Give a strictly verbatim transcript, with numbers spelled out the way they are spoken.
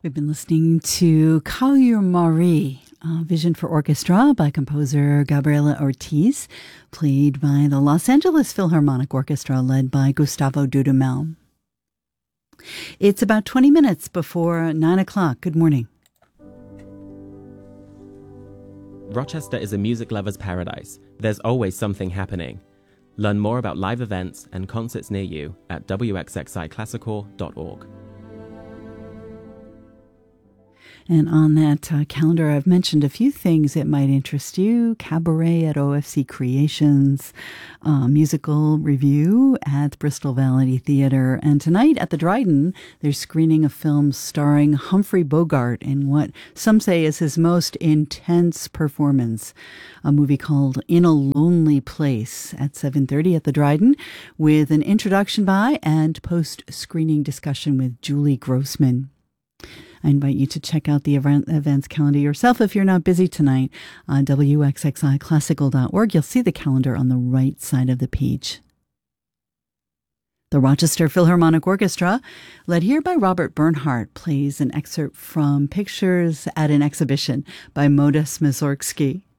We've been listening to Caillou Marie, uh, Vision for Orchestra by composer Gabriela Ortiz, played by the Los Angeles Philharmonic Orchestra, led by Gustavo Dudamel. It's about twenty minutes before nine o'clock. Good morning. Rochester is a music lover's paradise. There's always something happening. Learn more about live events and concerts near you at w x x i classical dot org. And on that uh, calendar, I've mentioned a few things that might interest you. Cabaret at O F C Creations, uh, musical review at Bristol Valley Theatre. And tonight at the Dryden, they're screening a film starring Humphrey Bogart in what some say is his most intense performance, a movie called In a Lonely Place at seven thirty at the Dryden, with an introduction by and post-screening discussion with Julie Grossman. I invite you to check out the event, events calendar yourself if you're not busy tonight on w x x i classical dot org. You'll see the calendar on the right side of the page. The Rochester Philharmonic Orchestra, led here by Robert Bernhardt, plays an excerpt from Pictures at an Exhibition by Modest Mussorgsky.